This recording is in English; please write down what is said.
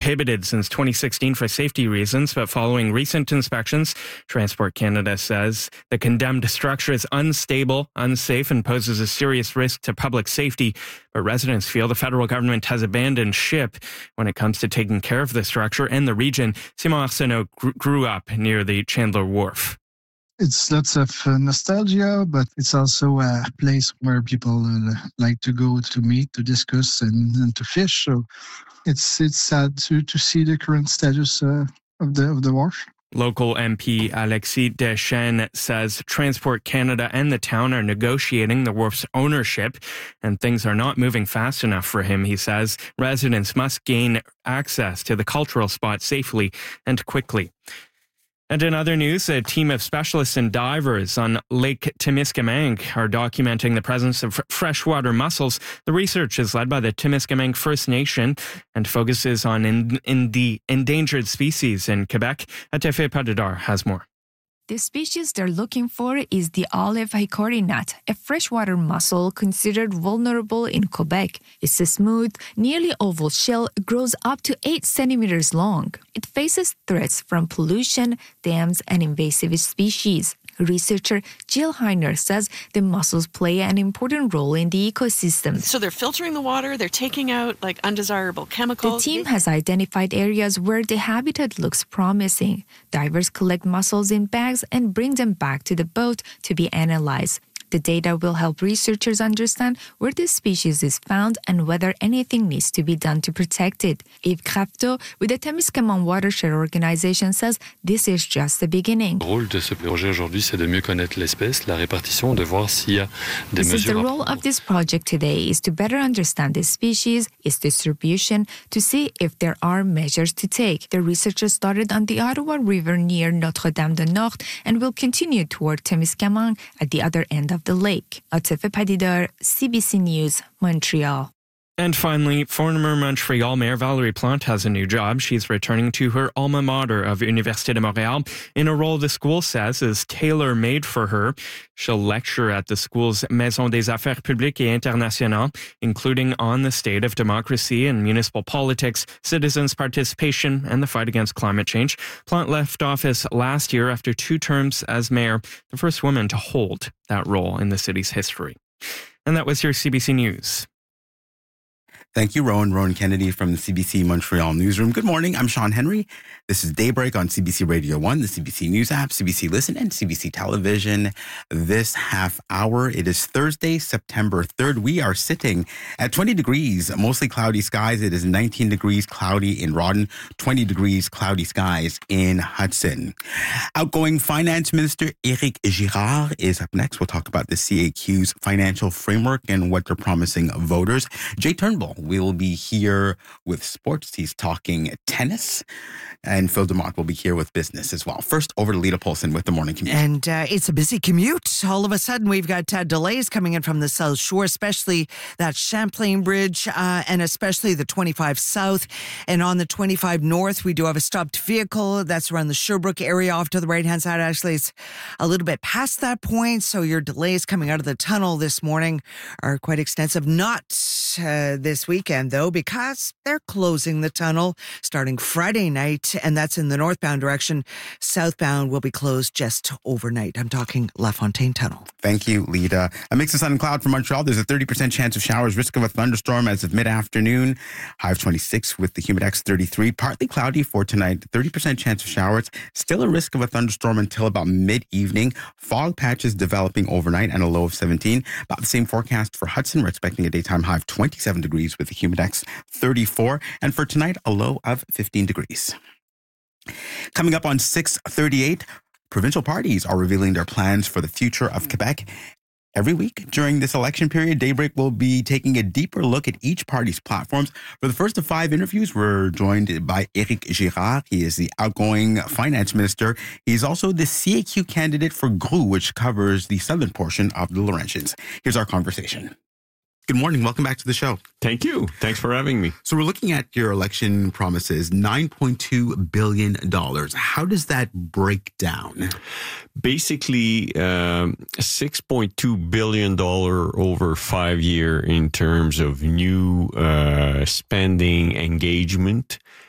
prohibited since 2016 for safety reasons, but following recent inspections, Transport Canada says the condemned structure is unstable, unsafe, and poses a serious risk to public safety. But residents feel the federal government has abandoned ship when it comes to taking care of the structure and the region. Simon Arsenault grew up near the Chandler Wharf. It's lots of nostalgia, but it's also a place where people like to go to meet, to discuss, and to fish. So it's sad to see the current status of the wharf. Local MP Alexis Deschênes says Transport Canada and the town are negotiating the wharf's ownership, and things are not moving fast enough for him. He says residents must gain access to the cultural spot safely and quickly. And in other news, a team of specialists and divers on Lake Temiskaming are documenting the presence of freshwater mussels. The research is led by the Temiskaming First Nation and focuses on the endangered species in Quebec. Atefe Padidar has more. The species they're looking for is the olive hycorhinat, a freshwater mussel considered vulnerable in Quebec. It's a smooth, nearly oval shell, grows up to 8 centimeters long. It faces threats from pollution, dams, and invasive species. Researcher Jill Heiner says the mussels play an important role in the ecosystem. So they're filtering the water, they're taking out undesirable chemicals. The team has identified areas where the habitat looks promising. Divers collect mussels in bags and bring them back to the boat to be analyzed. The data will help researchers understand where the species is found and whether anything needs to be done to protect it. Yves Crafteau with the Temiskaming Watershed Organization says this is just the beginning. Le rôle de ce projet aujourd'hui, c'est de mieux connaître l'espèce, la répartition, de voir s'il y a des mesures. The role of this project today is to better understand the species, its distribution, to see if there are measures to take. The researchers started on the Ottawa River near Notre-Dame-de-Nord and will continue toward Temiskaming at the other end of the lake. Atefe Padidar, CBC News, Montreal. And finally, former Montreal Mayor Valérie Plante has a new job. She's returning to her alma mater of Université de Montréal in a role the school says is tailor-made for her. She'll lecture at the school's Maison des Affaires Publiques et Internationales, including on the state of democracy and municipal politics, citizens' participation, and the fight against climate change. Plante left office last year after 2 terms as mayor, the first woman to hold that role in the city's history. And that was your CBC News. Thank you, Rowan Kennedy from the CBC Montreal newsroom. Good morning. I'm Sean Henry. This is Daybreak on CBC Radio 1, the CBC News app, CBC Listen, and CBC Television. This half hour, it is Thursday, September 3rd. We are sitting at 20 degrees, mostly cloudy skies. It is 19 degrees cloudy in Rawdon, 20 degrees cloudy skies in Hudson. Outgoing Finance Minister Éric Girard is up next. We'll talk about the CAQ's financial framework and what they're promising voters. Jay Turnbull will be here with sports. He's talking tennis. And Phil DeMott will be here with business as well. First, over to Lita Polson with the morning commute. And it's a busy commute. All of a sudden, we've got delays coming in from the South Shore, especially that Champlain Bridge and especially the 25 South. And on the 25 North, we do have a stopped vehicle that's around the Sherbrooke area off to the right-hand side. Actually, it's a little bit past that point. So your delays coming out of the tunnel this morning are quite extensive. Not this weekend, though, because they're closing the tunnel starting Friday night. And that's in the northbound direction. Southbound will be closed just overnight. I'm talking LaFontaine Tunnel. Thank you, Lita. A mix of sun and cloud for Montreal. There's a 30% chance of showers, risk of a thunderstorm as of mid-afternoon. High of 26 with the humidex 33. Partly cloudy for tonight. 30% chance of showers. Still a risk of a thunderstorm until about mid-evening. Fog patches developing overnight and a low of 17. About the same forecast for Hudson. We're expecting a daytime high of 27 degrees with the humidex 34. And for tonight, a low of 15 degrees. Coming up on 6:38, provincial parties are revealing their plans for the future of Quebec. Every week during this election period, Daybreak will be taking a deeper look at each party's platforms. For the first of 5 interviews, we're joined by Éric Girard. He is the outgoing finance minister. He's also the CAQ candidate for GROU, which covers the southern portion of the Laurentians. Here's our conversation. Good morning. Welcome back to the show. Thank you. Thanks for having me. So we're looking at your election promises, $9.2 billion. How does that break down? Basically, $6.2 billion over 5 years in terms of new spending engagement